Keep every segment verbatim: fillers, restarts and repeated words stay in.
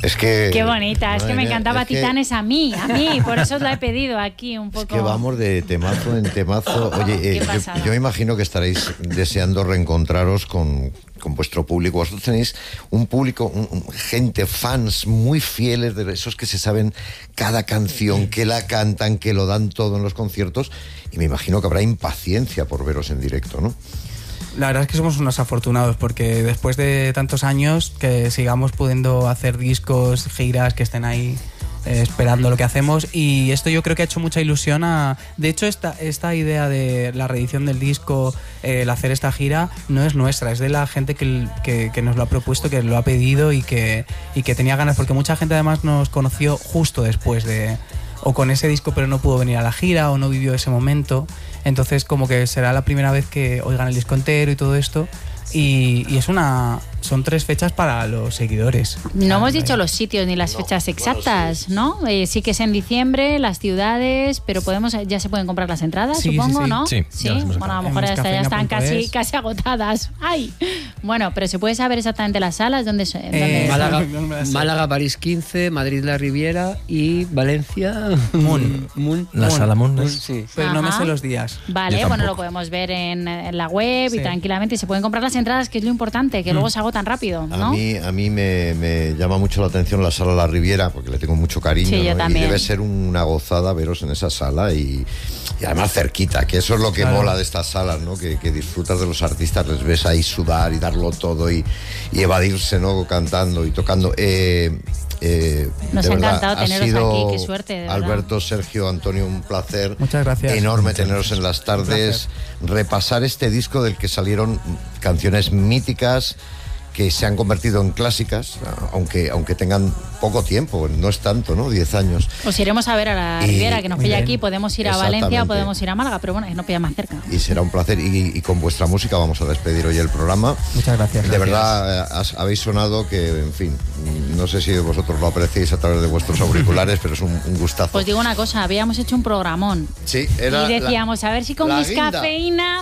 Es que... Qué bonita, es que me encantaba es que, Titanes a mí, a mí, por eso os la he pedido aquí un poco. Es que vamos de temazo en temazo. Oye, eh, yo, yo me imagino que estaréis deseando reencontraros con, con vuestro público. Vosotros tenéis un público, un, un, gente, fans muy fieles, de esos que se saben cada canción, que la cantan, que lo dan todo en los conciertos, y me imagino que habrá impaciencia por veros en directo, ¿no? La verdad es que somos unos afortunados porque después de tantos años que sigamos pudiendo hacer discos, giras, que estén ahí eh, esperando lo que hacemos, y esto yo creo que ha hecho mucha ilusión a... De hecho, esta, esta idea de la reedición del disco, eh, el hacer esta gira, no es nuestra, es de la gente que, que, que nos lo ha propuesto, que lo ha pedido y que, y que tenía ganas, porque mucha gente además nos conoció justo después de... o con ese disco pero no pudo venir a la gira o no vivió ese momento, entonces como que será la primera vez que oigan el disco entero y todo esto, y, y es una son tres fechas para los seguidores. No hemos dicho los sitios ni las fechas exactas, ¿no? Eh, sí que es en diciembre, las ciudades, pero podemos ya se pueden comprar las entradas, sí, supongo, sí, sí. ¿no? Sí, sí. Bueno, a lo mejor hasta ya están casi, casi agotadas. ¡Ay! Bueno, pero se puede saber exactamente las salas, ¿dónde, dónde eh, Málaga, Málaga, París quince, Madrid La Riviera y Valencia Moon. Moon. La Moon. Sala Moon. Sí. Pero Ajá. no me sé los días. Vale, bueno, lo podemos ver en, en la web sí. y tranquilamente, y se pueden comprar las entradas, que es lo importante, que mm. luego se agotan rápido, ¿no? A mí, a mí me, me llama mucho la atención la Sala La Riviera, porque le tengo mucho cariño, sí, ¿no? yo también. Y debe ser una gozada veros en esa sala y, y además cerquita, que eso es lo que claro. mola de estas salas, ¿no? Que, que disfrutas de los artistas, les ves ahí sudar y darlo todo y, y evadirse, ¿no? Cantando y tocando. Eh, eh, Nos ha encantado teneros aquí, qué suerte, de verdad. Alberto, Sergio, Antonio, un placer. Muchas gracias. Enorme Muchas teneros gracias. en las tardes, repasar este disco del que salieron canciones míticas que se han convertido en clásicas, aunque aunque tengan poco tiempo, no es tanto, ¿no? Diez años. Os iremos a ver a la y, Riviera, que nos pilla aquí, podemos ir a Valencia, podemos ir a Málaga, pero bueno, nos pilla más cerca. Y será un placer, y, y con vuestra música vamos a despedir hoy el programa. Muchas gracias. De gracias. verdad, has, habéis sonado que, en fin, no sé si vosotros lo apreciáis a través de vuestros auriculares, pero es un, un gustazo. Pues digo una cosa, habíamos hecho un programón. Sí, era y decíamos, la, a ver si con mis guinda. cafeína,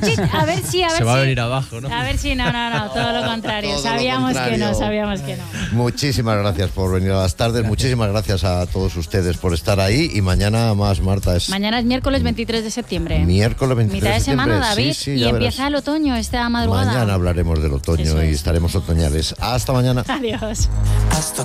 a ver si, a ver Se si. va a venir abajo, ¿no? A ver si, no, no, no, todo lo contrario. Todo sabíamos lo contrario. que no, sabíamos que no. Muchísimas gracias por venir a las tardes, gracias. Muchísimas gracias a todos ustedes por estar ahí, y mañana más, Marta. Es mañana es miércoles veintitrés de septiembre. Miércoles veintitrés Mitad de semana, septiembre. David, sí, sí, y empieza verás. el otoño esta madrugada. Mañana hablaremos del otoño y estaremos otoñales. Hasta mañana. Adiós. Hasta